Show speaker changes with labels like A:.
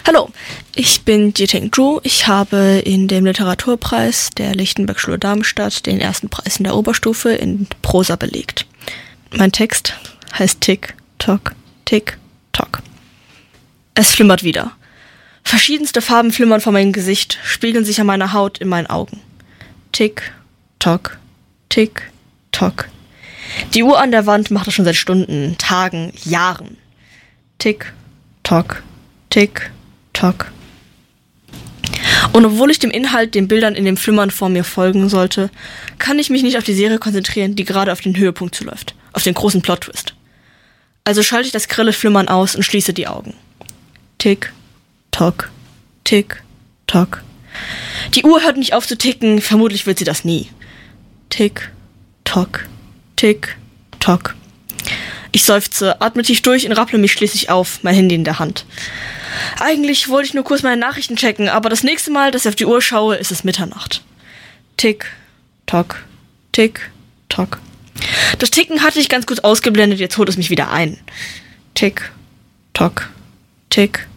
A: Hallo, ich bin Jiting Zhu. Ich habe in dem Literaturpreis der Lichtenberg-Schule Darmstadt den ersten Preis in der Oberstufe in Prosa belegt. Mein Text heißt Tick, Tock, Tick, Tock. Es flimmert wieder. Verschiedenste Farben flimmern vor meinem Gesicht, spiegeln sich an meiner Haut, in meinen Augen. Tick, Tock, Tick, Tock. Die Uhr an der Wand macht das schon seit Stunden, Tagen, Jahren. Tick, Tock, Tick, Tock. Und obwohl ich dem Inhalt, den Bildern in dem Flimmern vor mir folgen sollte, kann ich mich nicht auf die Serie konzentrieren, die gerade auf den Höhepunkt zuläuft, auf den großen Plot-Twist. Also schalte ich das grelle Flimmern aus und schließe die Augen. Tick, Tock, Tick, Tock. Die Uhr hört nicht auf zu ticken, vermutlich wird sie das nie. Tick, Tock, Tick, Tock. Ich seufze, atme tief durch und rapple mich schließlich auf, mein Handy in der Hand. Eigentlich wollte ich nur kurz meine Nachrichten checken, aber das nächste Mal, dass ich auf die Uhr schaue, ist es Mitternacht. Tick, Tock, Tick, Tock. Das Ticken hatte ich ganz gut ausgeblendet, jetzt holt es mich wieder ein. Tick, Tock, Tick,